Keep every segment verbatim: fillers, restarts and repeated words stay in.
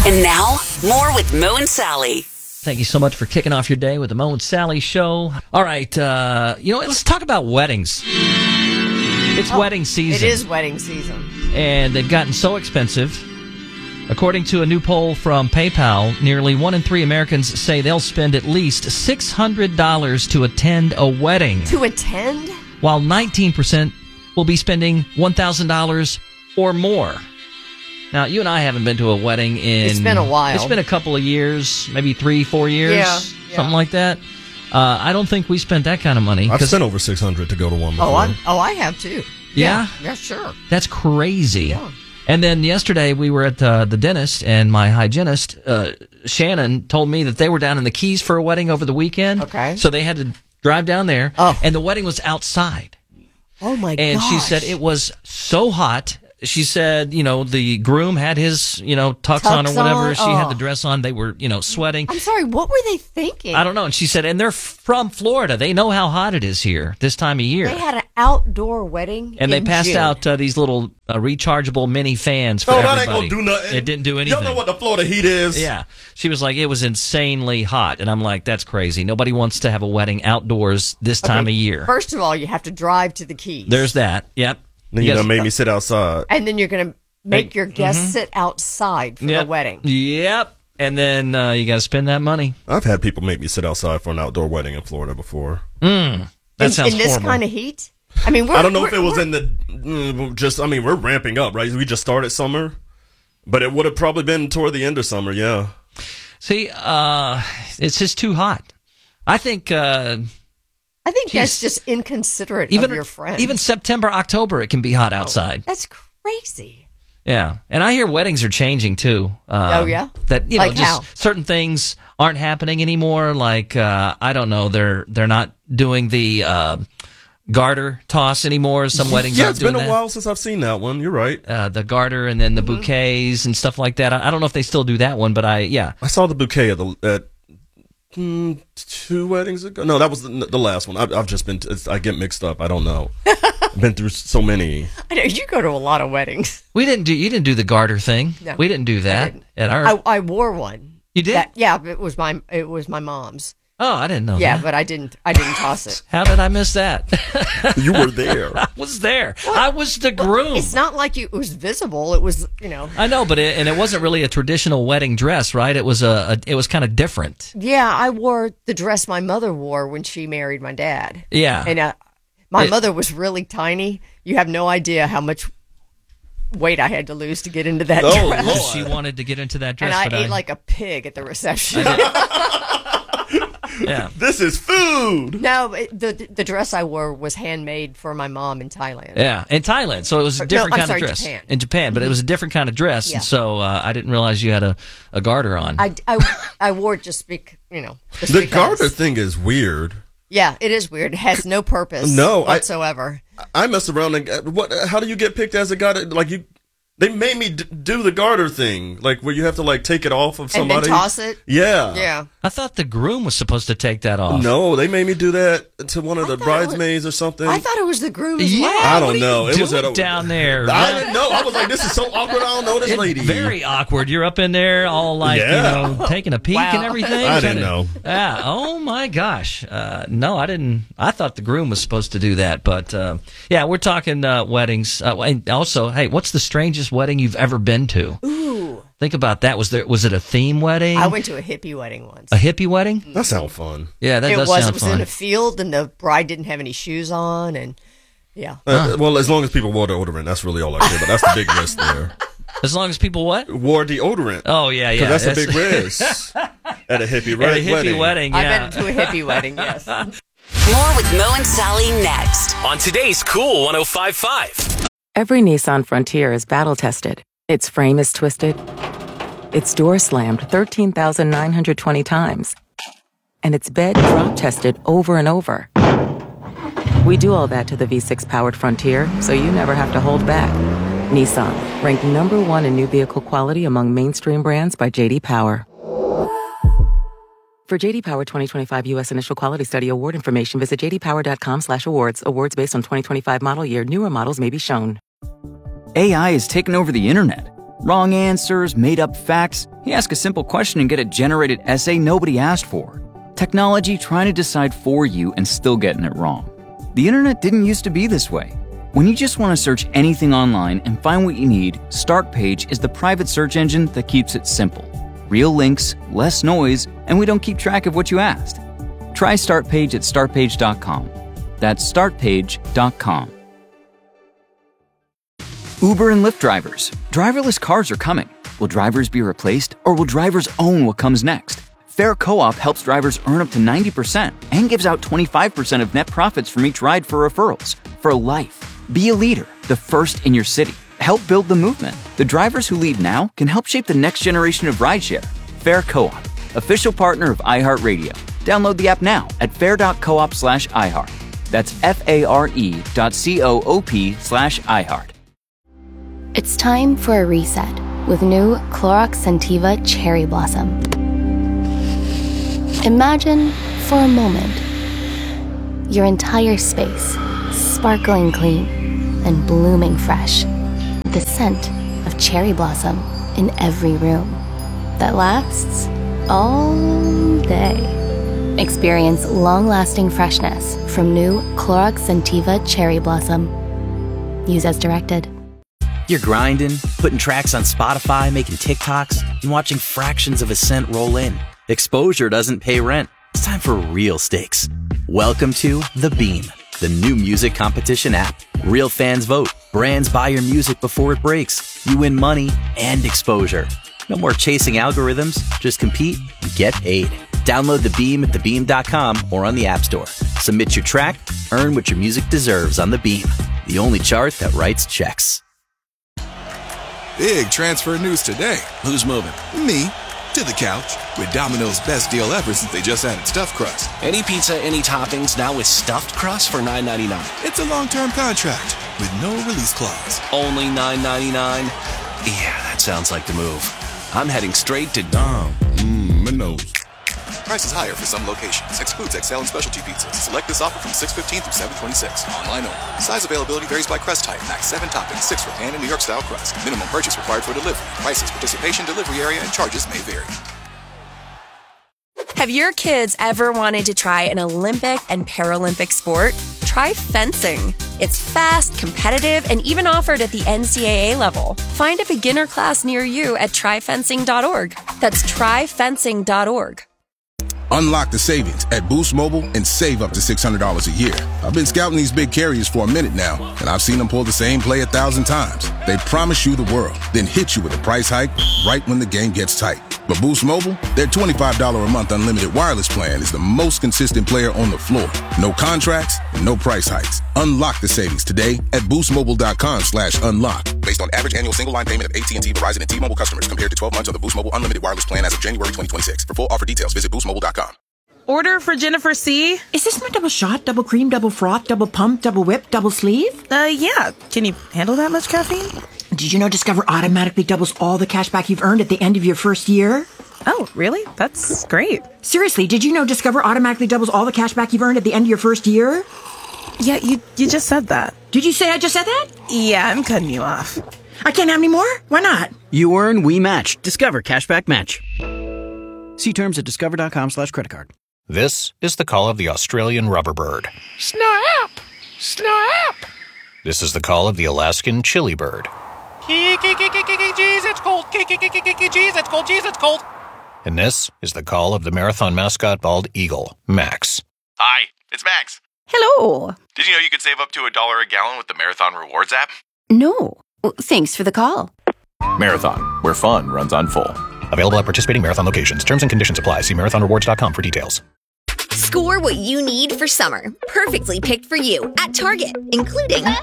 And now, more with Mo and Sally. Thank you so much for kicking off your day with the Mo and Sally show. All right, uh, you know, let's talk about weddings. It's oh, wedding season. It is wedding season. And they've gotten so expensive. According to a new poll from PayPal, nearly one in three Americans say they'll spend at least six hundred dollars to attend a wedding. To attend? While nineteen percent will be spending one thousand dollars or more. Now, you and I haven't been to a wedding in... It's been a while. It's been a couple of years, maybe three, four years, yeah, something yeah. like that. Uh, I don't think we spent that kind of money. I've spent over six hundred dollars to go to one before. Oh, I, oh, I have too. Yeah? Yeah, yeah sure. That's crazy. Yeah. And then yesterday we were at uh, the dentist, and my hygienist, uh, Shannon, told me that they were down in the Keys for a wedding over the weekend. Okay. So they had to drive down there, oh. and the wedding was outside. Oh, my God. And gosh. She said it was so hot. She said, you know, the groom had his, you know, tux, tux on or whatever. On? She oh. had the dress on. They were, you know, sweating. I'm sorry, what were they thinking? I don't know. And she said, and they're from Florida. They know how hot it is here this time of year. They had an outdoor wedding And in they passed June. out uh, these little uh, rechargeable mini fans for oh, everybody. that ain't gonna do nothing. It didn't do anything. You don't know what the Florida heat is. Yeah. She was like, it was insanely hot. And I'm like, that's crazy. Nobody wants to have a wedding outdoors this time okay. of year. First of all, you have to drive to the Keys. There's that. Yep. Then you, you done made me sit outside. And then you're going to make hey, your guests mm-hmm. sit outside for yep. the wedding. Yep. And then uh, you got to spend that money. I've had people make me sit outside for an outdoor wedding in Florida before. Mm, that in, sounds in this horrible. kind of heat? I mean, we're, I don't know we're, if it was we're, in the mm, just. I mean, we're ramping up, right? We just started summer, but it would have probably been toward the end of summer. Yeah. See, uh, it's just too hot. I think. Uh, I think geez, that's just inconsiderate even, of your friends. Even September, October, it can be hot outside. Oh, that's crazy. Yeah, and I hear weddings are changing too. Uh, oh yeah, that you know, like just how? certain things aren't happening anymore. Like uh, I don't know, they're they're not doing the uh, garter toss anymore. Some weddings yeah, aren't it's been doing a that. while since I've seen that one. You're right. Uh, the garter and then the mm-hmm. bouquets and stuff like that. I, I don't know if they still do that one, but I yeah. I saw the bouquet at the at mm, two weddings ago. No, that was the, the last one. I, I've just been. It's, I get mixed up. I don't know. I've been through so many. I know you go to a lot of weddings. We didn't do. You didn't do the garter thing. No, we didn't do that didn't. at our. I, I wore one. You did? That, yeah, it was my it was my mom's. Oh, I didn't know. Yeah, that. but I didn't. I didn't toss it. How did I miss that? You were there. I was there. Well, I was the groom. It's not like it was visible. It was, you know. I know, but it, and it wasn't really a traditional wedding dress, right? It was a, a it was kind of different. Yeah, I wore the dress my mother wore when she married my dad. Yeah, and uh, my it, mother was really tiny. You have no idea how much weight I had to lose to get into that oh, dress. Lord. She wanted to get into that dress, and I but ate I, like a pig at the reception. Yeah, this is food. No, it, the the dress I wore was handmade for my mom in Thailand. Yeah, in Thailand, so it was a different no, I'm kind sorry, of dress Japan. in Japan, but it was a different kind of dress, Yeah. and so uh, I didn't realize you had a, a garter on. I, I, I wore it just bec you know. Just The because. garter thing is weird. Yeah, it is weird. It has no purpose. No, I- whatsoever. I messed around and what? How do you get picked as a guy? That, like you, they made me d- do the garter thing, like where you have to like take it off of And somebody. then toss it. Yeah, Yeah. I thought the groom was supposed to take that off. No, they made me do that to one of I the thought it was- bridesmaids or something. I thought it was the groom as Yeah, well. I don't what are know. You It was doing at a- down there. I didn't know. I was like, this is so awkward. I don't know this It's lady. very awkward. You're up in there, all like Yeah. you know, taking a peek Wow. and everything. I didn't Kinda- know. Yeah. Oh my gosh. Uh, no, I didn't. I thought the groom was supposed to do that, but uh, yeah, we're talking uh, weddings. Uh, and also, hey, what's the strangest wedding you've ever been to? Ooh. Think about that. Was there? Was it a theme wedding? I went to a hippie wedding once. a hippie wedding? That sounds fun. Yeah, that it does was. sound It was fun. in a field, and the bride didn't have any shoes on, and yeah. Uh, well, as long as people wore deodorant, that's really all I care. But that's the big risk there. As long as people what? Wore deodorant. Oh yeah, yeah. Because that's, a big risk at a hippie, At right, a hippie wedding. wedding. yeah. I've been to a hippie wedding. Yes. More with Mo and Sally next. On today's Cool one oh five point five. Every Nissan Frontier is battle-tested. Its frame is twisted. Its door slammed thirteen thousand nine hundred twenty times. And its bed drop-tested over and over. We do all that to the V six powered Frontier, so you never have to hold back. Nissan, ranked number one in new vehicle quality among mainstream brands by J D Power. For J D Power twenty twenty-five U S Initial Quality Study award information, visit j d power dot com slash awards. Awards based on twenty twenty-five model year. Newer models may be shown. A I is taking over the internet. Wrong answers, made-up facts. You ask a simple question and get a generated essay nobody asked for. Technology trying to decide for you and still getting it wrong. The internet didn't used to be this way. When you just want to search anything online and find what you need, Startpage is the private search engine that keeps it simple. Real links, less noise, and we don't keep track of what you asked. Try Startpage at startpage dot com. That's startpage dot com. Uber and Lyft drivers. Driverless cars are coming. Will drivers be replaced, or will drivers own what comes next? Fair Co-op helps drivers earn up to ninety percent and gives out twenty-five percent of net profits from each ride for referrals. For life. Be a leader, the first in your city. Help build the movement. The drivers who lead now can help shape the next generation of rideshare. Fair Co-op, official partner of iHeartRadio. Download the app now at fair dot coop slash iHeart. That's F-A-R-E dot C-O-O-P slash iHeart. It's time for a reset with new Clorox Scentiva Cherry Blossom. Imagine, for a moment, your entire space sparkling clean and blooming fresh. The scent of cherry blossom in every room that lasts all day. Experience long-lasting freshness from new Clorox Scentiva Cherry Blossom. Use as directed. You're grinding, putting tracks on Spotify, making TikToks, and watching fractions of a cent roll in. Exposure doesn't pay rent. It's time for real stakes. Welcome to The Beam, the new music competition app. Real fans vote. Brands buy your music before it breaks. You win money and exposure. No more chasing algorithms. Just compete and get paid. Download The Beam at the beam dot com or on the App Store. Submit your track. Earn what your music deserves on The Beam, the only chart that writes checks. Big transfer news today. Who's moving? Me. To the couch. With Domino's best deal ever since they just added stuffed crust. Any pizza, any toppings, now with stuffed crust for nine ninety-nine. It's a long-term contract with no release clause. Only nine ninety-nine? Yeah, that sounds like the move. I'm heading straight to Dom. Mmm, my nose. Prices higher for some locations. Excludes X L and specialty pizzas. Select this offer from six fifteen through seven twenty-six. Online only. Size availability varies by crust type. Max seven toppings, six for pan and New York style crust. Minimum purchase required for delivery. Prices, participation, delivery area, and charges may vary. Have your kids ever wanted to try an Olympic and Paralympic sport? Try fencing. It's fast, competitive, and even offered at the N C double A level. Find a beginner class near you at try fencing dot org. That's try fencing dot org. Unlock the savings at Boost Mobile and save up to six hundred dollars a year. I've been scouting these big carriers for a minute now, and I've seen them pull the same play a thousand times. They promise you the world, then hit you with a price hike right when the game gets tight. But Boost Mobile, their twenty-five dollars a month unlimited wireless plan is the most consistent player on the floor. No contracts, no price hikes. Unlock the savings today at boost mobile dot com slash unlock. Based on average annual single line payment of A T and T, Verizon, and T-Mobile customers compared to twelve months of the Boost Mobile unlimited wireless plan as of January twenty twenty-six. For full offer details, visit boost mobile dot com. Order for Jennifer C. Is this my double shot, double cream, double froth, double pump, double whip, double sleeve? Uh, yeah. Can you handle that much caffeine? Did you know Discover automatically doubles all the cash back you've earned at the end of your first year? Oh, really? That's great. Seriously, did you know Discover automatically doubles all the cash back you've earned at the end of your first year? Yeah, you you just said that. Did you say I just said that? Yeah, I'm cutting you off. I can't have any more? Why not? You earn, we match. Discover Cashback Match. See terms at discover dot com slash credit card. This is the call of the Australian rubber bird. Snap! Snap! This is the call of the Alaskan chili bird. Jeez, it's cold. Jeez, it's cold. Jeez, it's cold. And this is the call of the marathon mascot bald eagle, Max. Hi, it's Max. Hello. Did you know you could save up to a dollar a gallon with the Marathon Rewards app? No. Thanks for the call. Marathon, where fun runs on full. Available at participating Marathon locations. Terms and conditions apply. See marathon rewards dot com for details. Score what you need for summer. Perfectly picked for you at Target, including Up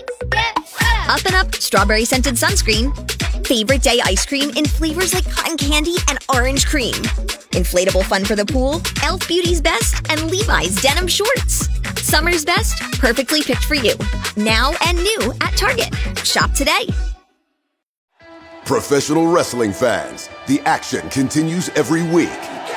and Up Strawberry Scented Sunscreen, Favorite Day Ice Cream in flavors like cotton candy and orange cream, Inflatable Fun for the Pool, e l f Beauty's Best, and Levi's Denim Shorts. Summer's best, perfectly picked for you. Now and new at Target. Shop today. Professional wrestling fans, the action continues every week.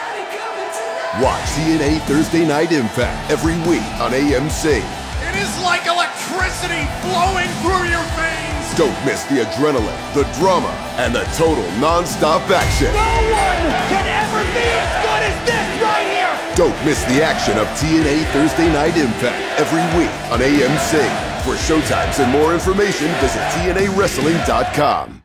Watch T N A Thursday Night Impact every week on A M C. It is like electricity flowing through your veins. Don't miss the adrenaline, the drama, and the total non-stop action. No one can ever be as good as this right here! Don't miss the action of T N A Thursday Night Impact every week on A M C. For showtimes and more information, visit T N A wrestling dot com.